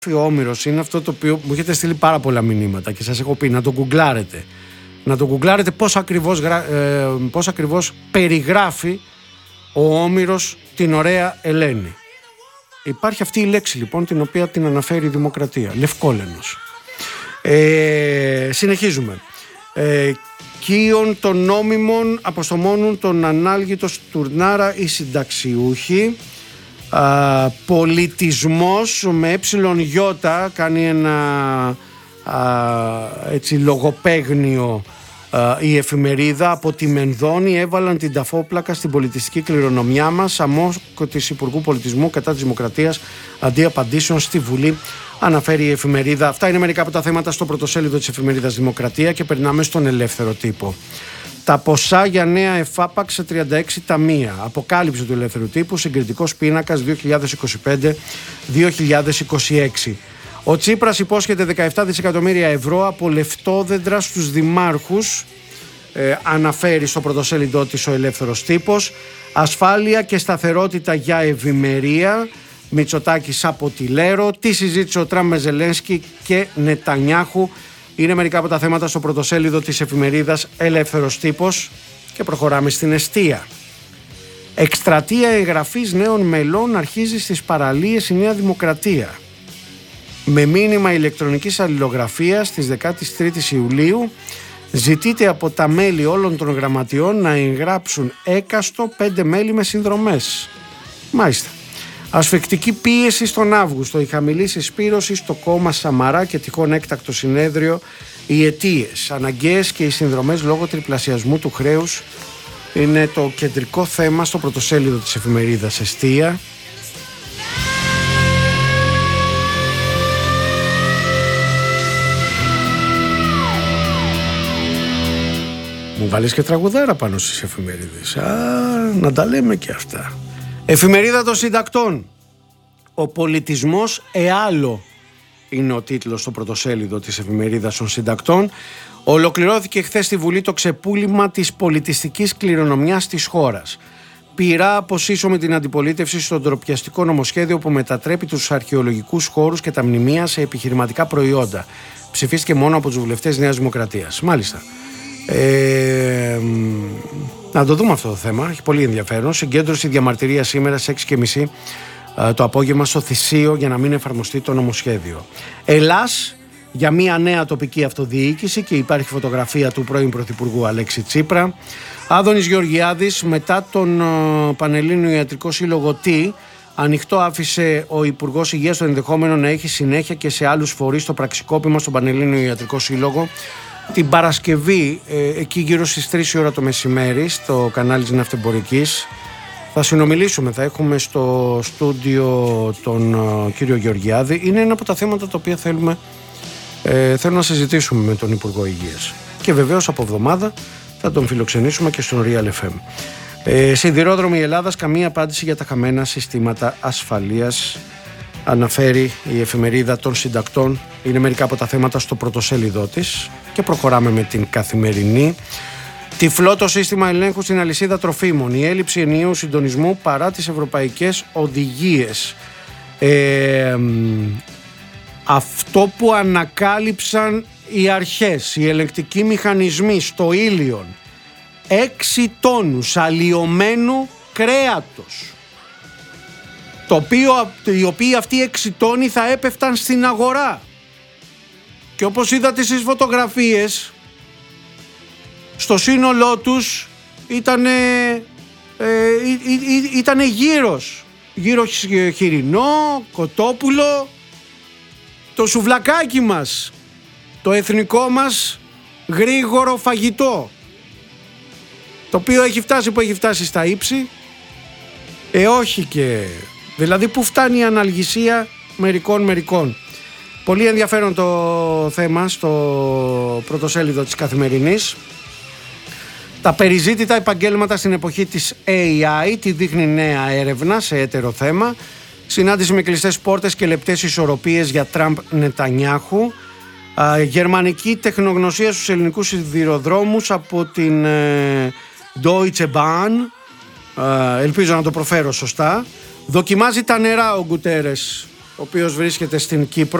Ο Όμηρος είναι αυτό το οποίο μου έχετε στείλει πάρα πολλά μηνύματα και σας έχω πει να το γκουγκλάρετε. Να το γκουγκλάρετε πώς ακριβώς περιγράφει ο Όμηρος την ωραία Ελένη. Υπάρχει αυτή η λέξη λοιπόν την οποία την αναφέρει η Δημοκρατία. Λευκόλενος. Συνεχίζουμε. Κύων των νόμιμων αποστομώνουν τον ανάλγητο στουρνάρα οι συνταξιούχοι. Πολιτισμός με γιώτα κάνει ένα έτσι λογοπαίγνιο η εφημερίδα. Από τη Μενδώνη έβαλαν την ταφόπλακα στην πολιτιστική κληρονομιά μας. Αμόκο της Υπουργού Πολιτισμού κατά της Δημοκρατίας αντί απαντήσεων στη Βουλή, αναφέρει η εφημερίδα. Αυτά είναι μερικά από τα θέματα στο πρωτοσέλιδο της εφημερίδας Δημοκρατία και περνάμε στον ελεύθερο τύπο. Τα ποσά για νέα εφάπαξ σε 36 ταμεία. Αποκάλυψη του ελεύθερου τύπου, συγκριτικός πίνακας 2025-2026. Ο Τσίπρας υπόσχεται 17 δισεκατομμύρια ευρώ από λεφτόδεντρα στους δημάρχους, αναφέρει στο πρωτοσέλιδό της ο ελεύθερος τύπος. Ασφάλεια και σταθερότητα για ευημερία, Μητσοτάκης από τη Λέρο. Τι συζήτησε ο Τραμπ με Ζελένσκι και Νετανιάχου. Είναι μερικά από τα θέματα στο πρωτοσέλιδο της εφημερίδας Ελεύθερος Τύπος και προχωράμε στην εστία. Εκστρατεία εγγραφής νέων μελών αρχίζει στις παραλίες η Νέα Δημοκρατία. Με μήνυμα ηλεκτρονικής αλληλογραφίας στις 13 Ιουλίου ζητείται από τα μέλη όλων των γραμματιών να εγγράψουν έκαστο 5 μέλη με συνδρομές. Μάλιστα. Ασφικτική πίεση στον Αύγουστο, η χαμηλή συσπήρωση στο κόμμα Σαμαρά και τυχόν έκτακτο συνέδριο, οι αιτίες αναγκαίες και οι συνδρομές λόγω τριπλασιασμού του χρέους είναι το κεντρικό θέμα στο πρωτοσέλιδο της εφημερίδας Εστία. Μου βάλεις και τραγουδάρα πάνω στις εφημερίδες. Να τα λέμε και αυτά. Εφημερίδα των Συντακτών. Ο πολιτισμός εάλλο είναι ο τίτλος στο πρωτοσέλιδο της εφημερίδας των Συντακτών. Ολοκληρώθηκε χθες στη Βουλή το ξεπούλημα της πολιτιστικής κληρονομιάς της χώρας. Πειρά αποσύσω με την αντιπολίτευση στο ντροπιαστικό νομοσχέδιο που μετατρέπει τους αρχαιολογικούς χώρους και τα μνημεία σε επιχειρηματικά προϊόντα. Ψηφίστηκε μόνο από τους βουλευτές Νέας Δημοκρατίας. Μάλιστα. Να το δούμε αυτό το θέμα, έχει πολύ ενδιαφέρον. Συγκέντρωση διαμαρτυρία σήμερα στις 6:30 το απόγευμα στο Θησίο για να μην εφαρμοστεί το νομοσχέδιο. Ελλάς για μια νέα τοπική αυτοδιοίκηση και υπάρχει φωτογραφία του πρώην Πρωθυπουργού Αλέξη Τσίπρα. Άδωνης Γεωργιάδης μετά τον Πανελλήνιο Ιατρικό Σύλλογο ανοιχτό άφησε ο Υπουργός Υγείας το ενδεχόμενο να έχει συνέχεια και σε άλλους φορείς το πραξικόπημα στον Πανελλήνιο Ιατρικό Σύλλογο. Την Παρασκευή, εκεί γύρω στις 3 η ώρα το μεσημέρι, στο κανάλι της Ναυτεμπορικής, θα συνομιλήσουμε, θα έχουμε στο στούντιο τον κύριο Γεωργιάδη. Είναι ένα από τα θέματα τα οποία θέλω να συζητήσουμε με τον Υπουργό Υγείας. Και βεβαίως από εβδομάδα θα τον φιλοξενήσουμε και στον Real FM. Σιδηρόδρομοι Ελλάδας, καμία απάντηση για τα χαμένα συστήματα ασφαλείας, αναφέρει η εφημερίδα των Συντακτών. Είναι μερικά από τα θέματα στο πρωτοσέλιδό της και προχωράμε με την Καθημερινή. Τυφλό το σύστημα ελέγχου στην αλυσίδα τροφίμων, η έλλειψη ενιαίου συντονισμού παρά τις ευρωπαϊκές οδηγίες. Αυτό που ανακάλυψαν οι αρχές, οι ελεγκτικοί μηχανισμοί στο Ήλιον, 6 τόνους αλλοιωμένου κρέατος, οι οποίοι αυτοί οι 6 τόνοι θα έπεφταν στην αγορά. Και όπως είδατε στις φωτογραφίες, στο σύνολό τους ήτανε γύρω χοιρινό, κοτόπουλο, το σουβλακάκι μας, το εθνικό μας γρήγορο φαγητό, το οποίο έχει φτάσει που έχει φτάσει στα ύψη, όχι και... Δηλαδή που φτάνει η αναλγησία μερικών. Πολύ ενδιαφέρον το θέμα στο πρωτοσέλιδο της Καθημερινής. Τα περιζήτητα επαγγέλματα στην εποχή της AI, τη δείχνει νέα έρευνα σε έτερο θέμα. Συνάντηση με κλειστές πόρτες και λεπτές ισορροπίες για Τραμπ Νετανιάχου. Γερμανική τεχνογνωσία στους ελληνικούς σιδηροδρόμους από την Deutsche Bahn. Ελπίζω να το προφέρω σωστά. Δοκιμάζει τα νερά ο Γκουτέρες, ο οποίος βρίσκεται στην Κύπρο.